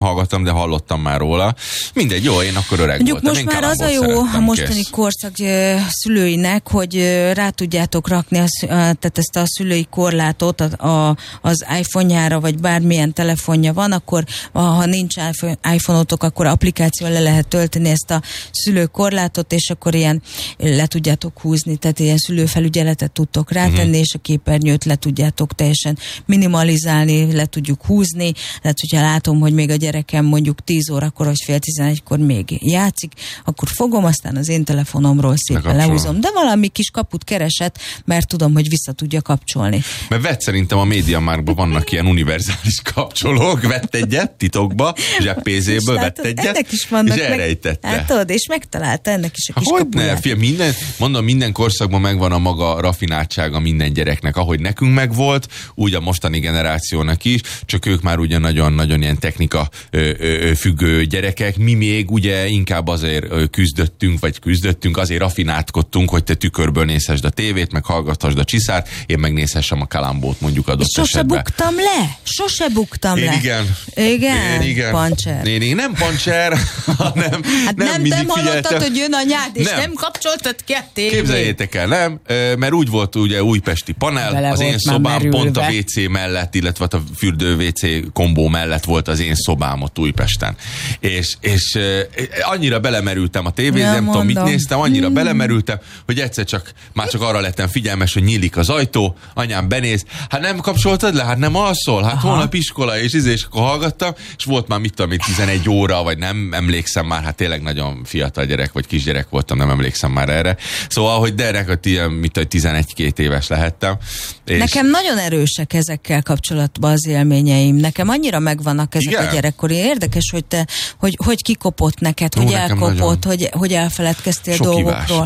hallgattam, de hallottam már róla. Mindegy, jó, én akkor öreg mondjuk voltam. most már az a jó a mostani korszak szülőinek, hogy rá tudjátok rakni tehát ezt a szülői korlátot az iPhone-jára, vagy bármilyen telefonja van, akkor ha nincs iPhone-otok, akkor applikációval le lehet tölteni ezt a szülőkorlátot, és akkor ilyen le tudjátok húzni, tehát ilyen szülőfelügyeletet tudtok rátenni, és a képernyőt le tudjátok teljesen minimalizálni, le tudjuk húzni, tehát hogyha látom, hogy még a gyerekem mondjuk 10 órakor, vagy fél 11-kor még játszik, akkor fogom, aztán az én telefonomról szépen lehúzom. De valami kis kaput keresett, mert tudom, hogy vissza tudja kapcsolni. Mert vett szerintem a MediaMarktban vannak ilyen univerzális kapcsolók, vett egyet titokba, zseppénzéből vett egyet, ennek is vannak, és elrejtette. Hát tudod, és megtalálta ennek is a kis kapuját. Minden korszakban megvan a maga rafináltsága minden gyereknek, ahogy nekünk megvolt, úgy a mostani generációnak is, csak ők már ugye nagyon-nagyon ilyen technika függő gyerekek. Mi még ugye inkább azért küzdöttünk, azért rafináltkodtunk, hogy te tükörből nézhessd a tévét, meg hallgathasd a Csiszárt, én megnézhessem a Kalambót mondjuk adott esetben. Sose buktam le. Igen. Pancser. Én nem pancser, hanem hát nem hallottad, hogy jön anyád, és nem kapcsoltad ki a tévét. Képzeljétek el, nem? Mert úgy volt ugye újpesti panel, bele az én szobám pont a WC mellett, illetve a fürdő-WC kombó mellett volt az én szobám ott Újpesten. És annyira belemerültem a tévét, nem tudom, mit néztem, annyira belemerültem, hogy egyszer csak arra lettem figyelmes, hogy nyílik az ajtó, anyám benéz, hát nem kapcsoltad le, hát nem alszol, hát holnap iskola, és akkor hallgattam, és volt már 11 óra, vagy nem emlékszem már, hát tényleg nagyon fiatal gyerek, vagy kisgyerek voltam, nem emlékszem már erre. Szóval, hogy derek, 11-2 éves lehettem. Nekem nagyon erősek ezekkel kapcsolatban az élményeim. Nekem annyira megvannak ezek a gyerekkori. Érdekes, hogy hogy kikopott neked, hogy elkopott, hogy elfeledkeztél sok dolgokról.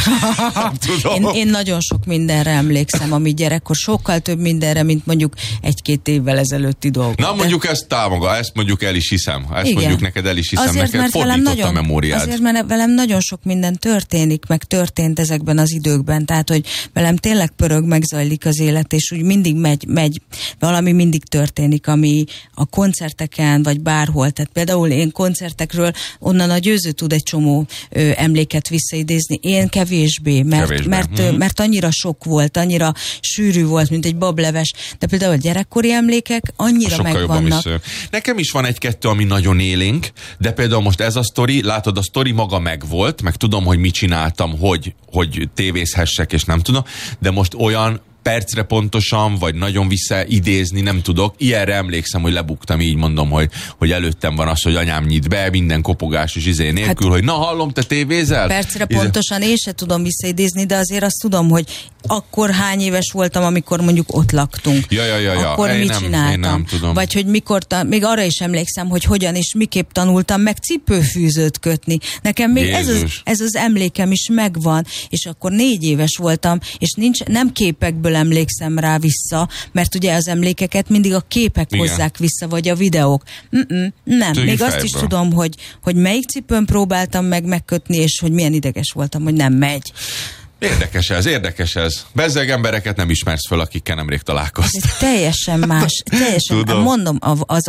Én nagyon sok mindenre emlékszem, ami gyerekkor, sokkal több mindenre, mint mondjuk 1-2 évvel ezelőtti dolgok. Na mondjuk ezt ezt mondjuk el is hiszem. Mondjuk neked el is hiszem, azért, neked fordított a memóriád. Azért, mert velem nagyon sok minden történik, meg történt ezekben az időkben, tehát, hogy velem tényleg pörög, megzajlik az élet, és úgy mindig megy, valami mindig történik, ami a koncerteken, vagy bárhol. Tehát például én koncertekről onnan a Győző tud egy csomó emléket visszaidézni. Én kevésbé, mert annyira sok volt, annyira sűrű volt, mint egy bableves, de például a gyerekkori emlékek annyira megvannak. Nekem is van 1-2, ami nagyon élénk, de például most ez a sztori, látod, a sztori maga megvolt, meg tudom, hogy mit csináltam, hogy tévézhessek, és nem tudom, de most olyan percre pontosan, vagy nagyon visszaidézni nem tudok. Ilyenre emlékszem, hogy lebuktam, így mondom, hogy előttem van az, hogy anyám nyit be, minden kopogás és nélkül, hogy na hallom, te tévézel? Percre pontosan én se tudom visszaidézni, de azért azt tudom, hogy akkor hány éves voltam, amikor mondjuk ott laktunk. Akkor mit csináltam? Nem tudom. Vagy hogy mikor, még arra is emlékszem, hogy hogyan és miképp tanultam meg cipőfűzőt kötni. Nekem még ez az emlékem is megvan, és akkor 4 éves voltam, és nem képekből emlékszem rá vissza, mert ugye az emlékeket mindig a képek hozzák vissza, vagy a videók. Nem. Még azt is tudom, hogy melyik cipőn próbáltam megkötni, és hogy milyen ideges voltam, hogy nem megy. Érdekes ez. Bezzeg embereket nem ismersz föl, akikkel nemrég találkoztál. Ez teljesen más. Mondom, az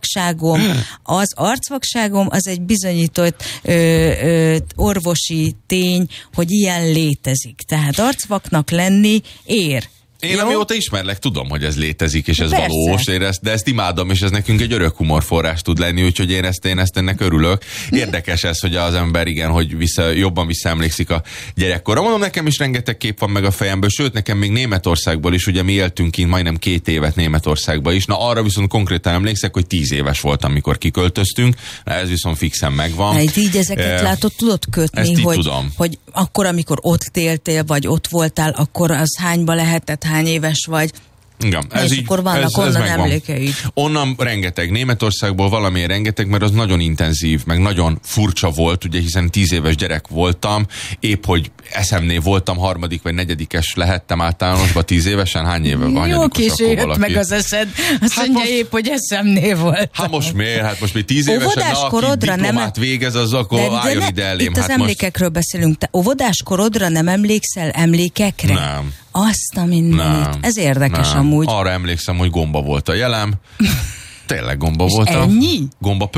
arcvakságom az egy bizonyított orvosi tény, hogy ilyen létezik. Tehát arcvaknak lenni ér. Én amióta ismerlek, tudom, hogy ez létezik, és ez valós, de ezt imádom, és ez nekünk egy örök humorforrás tud lenni, úgyhogy én ezt ennek örülök. Érdekes ez, hogy az ember hogy jobban visszaemlékszik a gyerekkorra. Mondom, nekem is rengeteg kép van meg a fejemből, sőt, nekem még Németországból is, ugye mi éltünk kint majdnem 2 évet Németországban is, na arra viszont konkrétan emlékszek, hogy 10 éves voltam, amikor kiköltöztünk, ez viszont fixen megvan. Hát így ezeket látod, tudod kötni, hogy akkor, amikor ott éltél, vagy ott voltál, akkor az hányba lehetett, hány éves vagy. Igen, és akkor vannak onnan emlékeid. Onnan rengeteg, Németországból valamiért rengeteg, mert az nagyon intenzív, meg nagyon furcsa volt, ugye, hiszen 10 éves gyerek voltam, épp hogy eszemnél voltam, 3. vagy 4-es lehettem általánosban 10 évesen, hány éve van? Jó késő jött meg az eszed, azt mondja épp, hogy eszemnél voltam. Hát most miért? Hát most még 10 évesen, aki diplomát végez, az akkor álljon ide elém. Itt az emlékekről beszélünk. Te óvodás korodra nem emlékszel emlékekre? Nem. Azt a mindenit. Ez érdekes amúgy. Arra emlékszem, hogy gomba volt a jelem. Tényleg gomba voltam. Ennyi? Gomba